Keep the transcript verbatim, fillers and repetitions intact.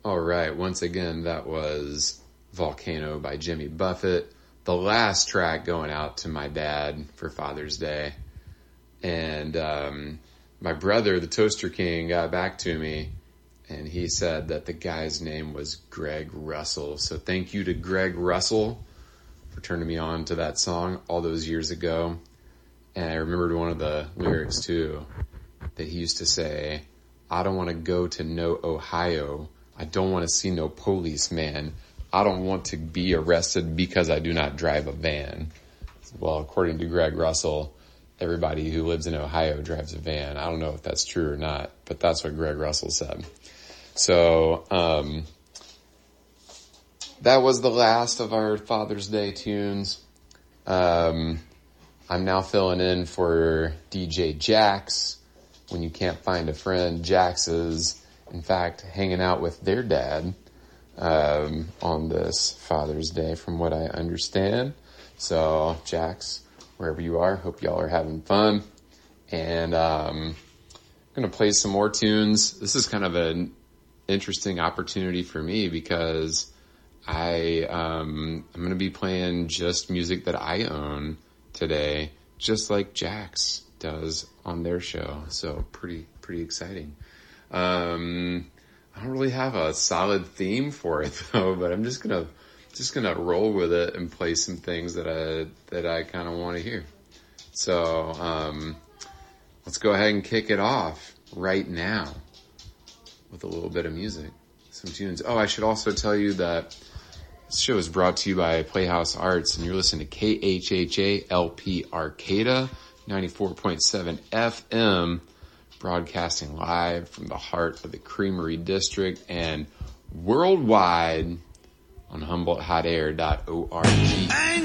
All right, once again, that was Volcano by Jimmy Buffett. The last track going out to my dad for Father's Day. And um, my brother, the Toaster King, got back to me, and he said that the guy's name was Greg Russell. So thank you to Greg Russell for turning me on to that song all those years ago. And I remembered one of the lyrics, too, that he used to say, I don't want to go to no Ohio. I don't want to see no policeman. I don't want to be arrested because I do not drive a van. Well, according to Greg Russell, everybody who lives in Ohio drives a van. I don't know if that's true or not, but that's what Greg Russell said. So, um, that was the last of our Father's Day tunes. Um, I'm now filling in for D J Jax. When you can't find a friend, Jax is, in fact, hanging out with their dad um, on this Father's Day, from what I understand. So, Jax, wherever you are, hope y'all are having fun. And um, I'm going to play some more tunes. This is kind of an interesting opportunity for me because I, um, I'm going to be playing just music that I own today, just like Jax does on their show. So pretty, pretty exciting. Um, I don't really have a solid theme for it though, but I'm just gonna, just gonna roll with it and play some things that I, that I kind of want to hear. So, um, let's go ahead and kick it off right now with a little bit of music, some tunes. Oh, I should also tell you that this show is brought to you by Playhouse Arts, and you're listening to K H H A L P Arcata, ninety-four point seven F M, broadcasting live from the heart of the Creamery District and worldwide on Humboldt Hot Air dot org.